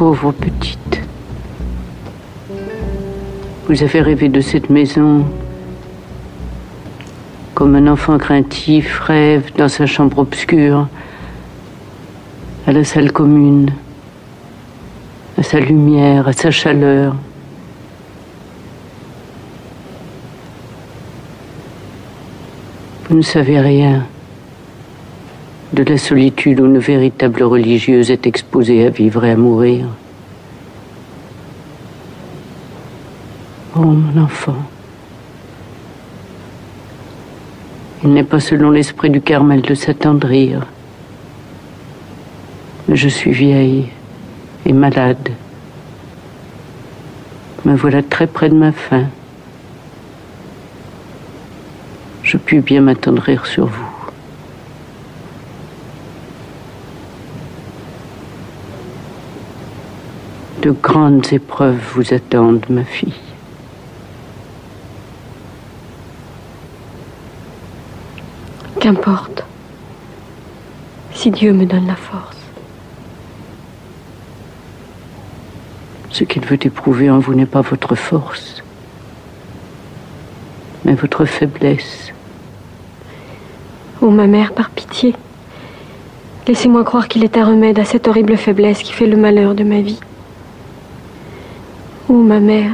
Pauvre petite. Vous avez rêvé de cette maison comme un enfant craintif rêve dans sa chambre obscure, à la salle commune, à sa lumière, à sa chaleur. Vous ne savez rien de la solitude où une véritable religieuse est exposée à vivre et à mourir. Oh, mon enfant. Il n'est pas selon l'esprit du Carmel de s'attendrir. Mais je suis vieille et malade. Me voilà très près de ma fin. Je puis bien m'attendrir sur vous. De grandes épreuves vous attendent, ma fille. Qu'importe, si Dieu me donne la force. Ce qu'il veut éprouver en vous n'est pas votre force, mais votre faiblesse. Oh, ma mère, par pitié, laissez-moi croire qu'il est un remède à cette horrible faiblesse qui fait le malheur de ma vie. Oh, ma mère,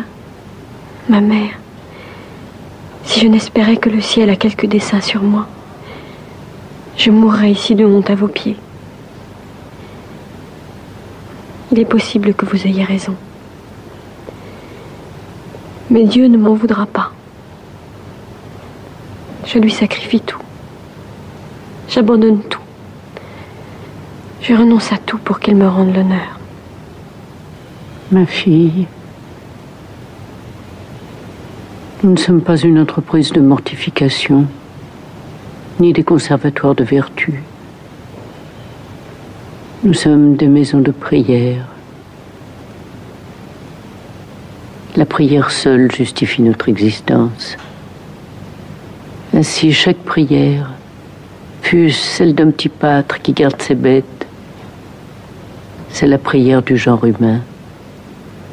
si je n'espérais que le ciel a quelque dessein sur moi, je mourrais ici de honte à vos pieds. Il est possible que vous ayez raison. Mais Dieu ne m'en voudra pas. Je lui sacrifie tout. J'abandonne tout. Je renonce à tout pour qu'il me rende l'honneur. Ma fille, nous ne sommes pas une entreprise de mortification, ni des conservatoires de vertu. Nous sommes des maisons de prière. La prière seule justifie notre existence. Ainsi, chaque prière, fût-ce celle d'un petit pâtre qui garde ses bêtes, c'est la prière du genre humain.